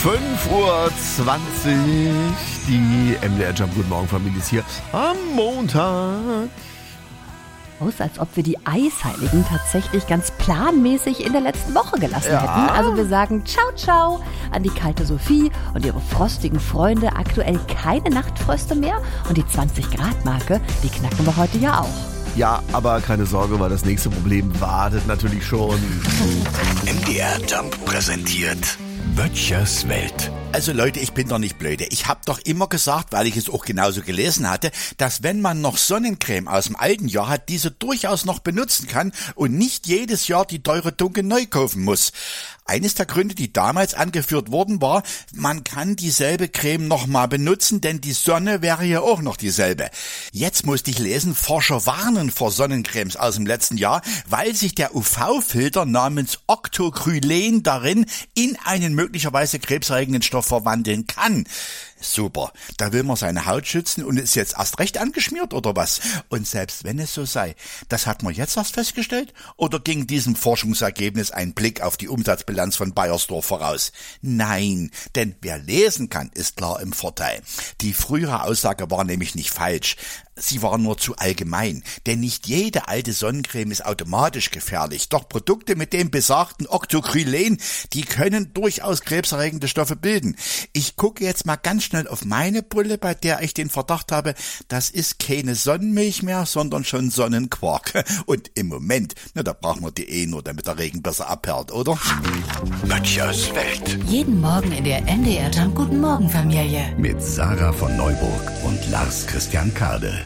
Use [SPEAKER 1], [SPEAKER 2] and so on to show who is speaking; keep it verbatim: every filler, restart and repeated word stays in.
[SPEAKER 1] fünf Uhr zwanzig, die M D R Jump Guten Morgen Familie ist hier am Montag.
[SPEAKER 2] Aus, als ob wir die Eisheiligen tatsächlich ganz planmäßig in der letzten Woche gelassen
[SPEAKER 1] Ja.
[SPEAKER 2] hätten. Also wir sagen ciao, ciao an die kalte Sophie und ihre frostigen Freunde. Aktuell keine Nachtfröste mehr und die zwanzig Grad Marke, die knacken wir heute ja auch.
[SPEAKER 1] Ja, aber keine Sorge, weil das nächste Problem wartet natürlich schon.
[SPEAKER 3] M D R Jump präsentiert Böttchers Welt.
[SPEAKER 4] Also Leute, ich bin doch nicht blöde. Ich habe doch immer gesagt, weil ich es auch genauso gelesen hatte, dass wenn man noch Sonnencreme aus dem alten Jahr hat, diese durchaus noch benutzen kann und nicht jedes Jahr die teure Dunkel neu kaufen muss. Eines der Gründe, die damals angeführt wurden, war, man kann dieselbe Creme nochmal benutzen, denn die Sonne wäre ja auch noch dieselbe. Jetzt musste ich lesen, Forscher warnen vor Sonnencremes aus dem letzten Jahr, weil sich der U V-Filter namens Octocrylene darin in einen möglicherweise krebserregenden Stoff verwandeln kann. Super, da will man seine Haut schützen und ist jetzt erst recht angeschmiert oder was? Und selbst wenn es so sei, das hat man jetzt erst festgestellt? Oder ging diesem Forschungsergebnis ein Blick auf die Umsatzbilanz von Bayersdorf voraus? Nein, denn wer lesen kann, ist klar im Vorteil. Die frühere Aussage war nämlich nicht falsch. Sie war nur zu allgemein, denn nicht jede alte Sonnencreme ist automatisch gefährlich. Doch Produkte mit dem besagten Octocrylene, die können durchaus krebserregende Stoffe bilden. Ich gucke jetzt mal ganz schnell auf meine Brille, bei der ich den Verdacht habe, das ist keine Sonnenmilch mehr, sondern schon Sonnenquark. Und im Moment, na, da brauchen wir die eh nur, damit der Regen besser abperlt, oder?
[SPEAKER 3] Böttchers Welt.
[SPEAKER 5] Jeden Morgen in der M D R Jump Guten Morgen Familie.
[SPEAKER 3] Mit Sarah von Neuburg und Lars Christian Kade.